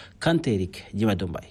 Kanterik Dimadombay.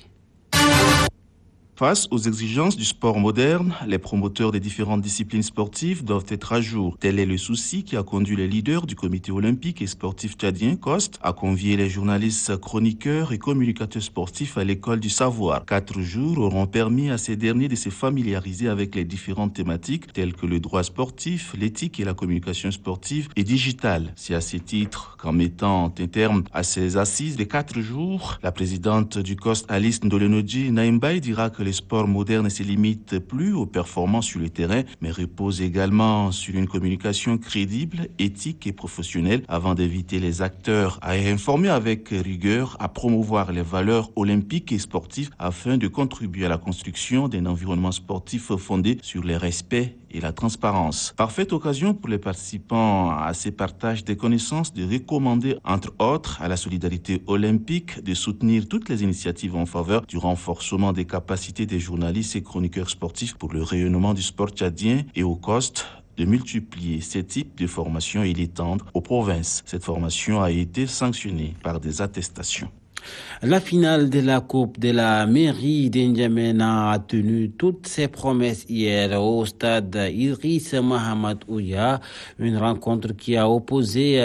Face aux exigences du sport moderne, les promoteurs des différentes disciplines sportives doivent être à jour. Tel est le souci qui a conduit les leaders du comité olympique et sportif tchadien, COST, à convier les journalistes, chroniqueurs et communicateurs sportifs à l'école du savoir. 4 jours auront permis à ces derniers de se familiariser avec les différentes thématiques telles que le droit sportif, l'éthique et la communication sportive et digitale. C'est à ce titre qu'en mettant un terme à ces assises de 4 jours, la présidente du COST, Alice Ndolenodji Naimbaye, dira que le sport moderne ne se limite plus aux performances sur le terrain, mais repose également sur une communication crédible, éthique et professionnelle avant d'inviter les acteurs à informer avec rigueur, à promouvoir les valeurs olympiques et sportives afin de contribuer à la construction d'un environnement sportif fondé sur le respect et la transparence. Parfaite occasion pour les participants à ces partages de connaissances de recommander, entre autres, à la solidarité olympique de soutenir toutes les initiatives en faveur du renforcement des capacités des journalistes et chroniqueurs sportifs pour le rayonnement du sport tchadien et au COST de multiplier ces types de formations et d'étendre aux provinces. Cette formation a été sanctionnée par des attestations. La finale de la Coupe de la mairie d'Injamena a tenu toutes ses promesses hier au stade Idriss Mohamed Ouya, une rencontre qui a opposé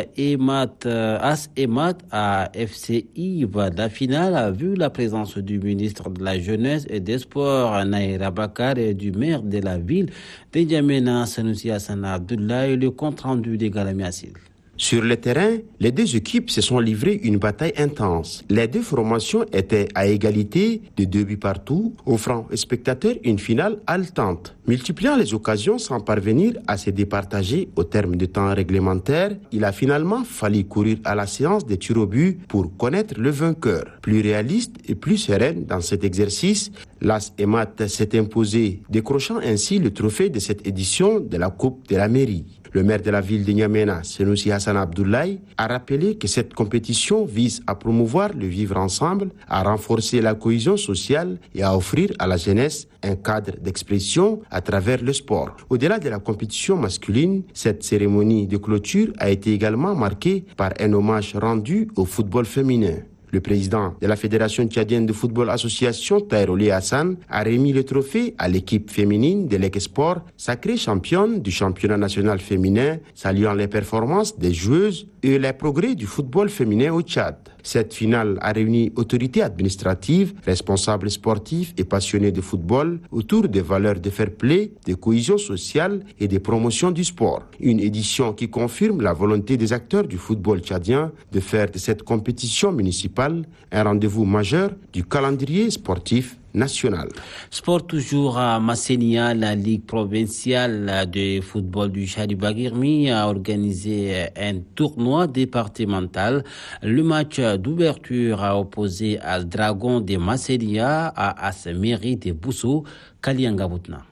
AS Emat à FC Yves. La finale a vu la présence du ministre de la Jeunesse et des Sports, Naïra Bakar, et du maire de la ville d'Injamena, Sanusi Hassan Abdullah, et le compte-rendu des Galami Assil. Sur le terrain, les deux équipes se sont livrées une bataille intense. Les deux formations étaient à égalité de 2 buts partout, offrant aux spectateurs une finale haletante. Multipliant les occasions sans parvenir à se départager au terme du temps réglementaire, il a finalement fallu courir à la séance des tirs au but pour connaître le vainqueur. Plus réaliste et plus sereine dans cet exercice, l'AS Emat s'est imposé, décrochant ainsi le trophée de cette édition de la Coupe de la mairie. Le maire de la ville de N'Djamena, Sanusi Hassan Abdoulaye, a rappelé que cette compétition vise à promouvoir le vivre ensemble, à renforcer la cohésion sociale et à offrir à la jeunesse un cadre d'expression à travers le sport. Au-delà de la compétition masculine, cette cérémonie de clôture a été également marquée par un hommage rendu au football féminin. Le président de la Fédération tchadienne de football association, Taïroli Hassan, a remis le trophée à l'équipe féminine de l'Ec-Sport, sacrée championne du championnat national féminin, saluant les performances des joueuses et les progrès du football féminin au Tchad. Cette finale a réuni autorités administratives, responsables sportifs et passionnés de football autour des valeurs de fair play, de cohésion sociale et de promotion du sport. Une édition qui confirme la volonté des acteurs du football tchadien de faire de cette compétition municipale un rendez-vous majeur du calendrier sportif national. Sport toujours à Massenia, la Ligue provinciale de football du Chari-Bagirmi a organisé un tournoi départemental. Le match d'ouverture a opposé Al Dragon de Massenia à AS Mairie de Bousso, Kalianga Boutna.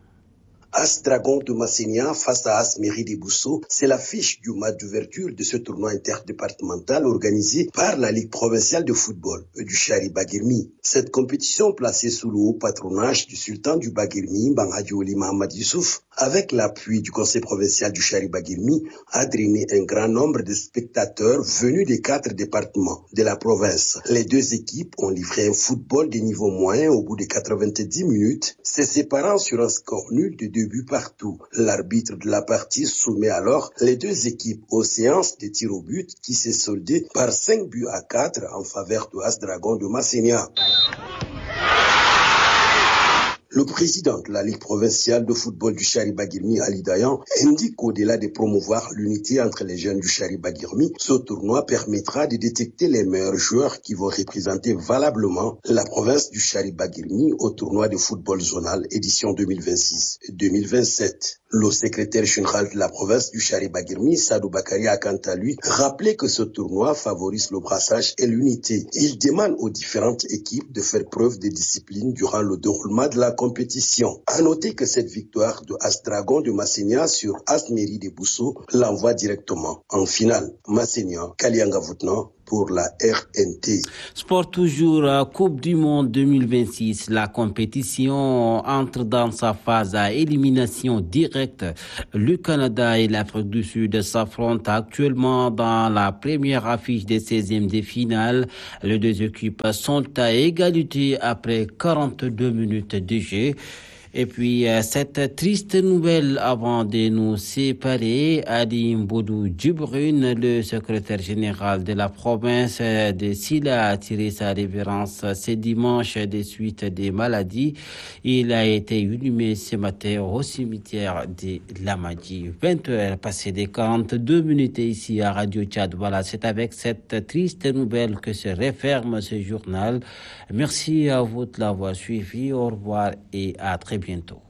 AS Dragon de Massenia face à AS Mairie de Bousso, c'est l'affiche du match d'ouverture de ce tournoi interdépartemental organisé par la Ligue provinciale de football du Chari-Bagirmi. Cette compétition placée sous le haut patronage du sultan du Bagirmi, Bangadji Oli Mahamad Youssouf, avec l'appui du conseil provincial du Chari-Bagirmi, a drainé un grand nombre de spectateurs venus des 4 départements de la province. Les deux équipes ont livré un football de niveau moyen au bout de 90 minutes, se séparant sur un score nul de 2 buts partout. L'arbitre de la partie soumet alors les deux équipes aux séances de tir au but qui s'est soldée par 5 buts à 4 en faveur de AS Dragon de Massenia. Le président de la Ligue provinciale de football du Chari-Bagirmi, Ali Dayan, indique qu'au-delà de promouvoir l'unité entre les jeunes du Chari-Bagirmi, ce tournoi permettra de détecter les meilleurs joueurs qui vont représenter valablement la province du Chari-Bagirmi au tournoi de football zonal édition 2026-2027. Le secrétaire général de la province du Chari-Bagirmi, Sadou Bakari, a quant à lui rappelé que ce tournoi favorise le brassage et l'unité. Il demande aux différentes équipes de faire preuve de discipline durant le déroulement de la compétition. À noter que cette victoire de AS Dragon de Massenia sur AS Mairie de Bousso l'envoie directement en finale. Massenia, Kalianga Voutnan, pour la RNT. Sport toujours, Coupe du Monde 2026. La compétition entre dans sa phase à élimination directe. Le Canada et l'Afrique du Sud s'affrontent actuellement dans la première affiche des 16e de finale. Les deux équipes sont à égalité après 42 minutes de jeu. Et puis, cette triste nouvelle avant de nous séparer, Ali Mbodou Djibrine, le secrétaire général de la province de Silla, a tiré sa révérence ce dimanche des suites des maladies. Il a été inhumé ce matin au cimetière de Lamadi. 20h passées des 42 minutes ici à Radio Tchad. Voilà, c'est avec cette triste nouvelle que se referme ce journal. Merci à vous de l'avoir suivi. Au revoir et à très bientôt.